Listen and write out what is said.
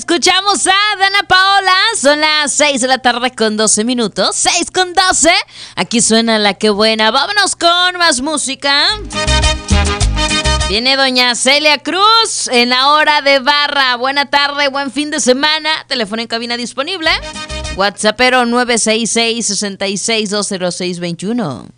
Escuchamos a Dana Paola. Son las 6 de la tarde con 12 minutos. 6 con 12. Aquí suena la que buena. Vámonos con más música. Viene doña Celia Cruz en la hora de barra. Buena tarde, buen fin de semana. Teléfono en cabina disponible. WhatsAppero 966-66-20621.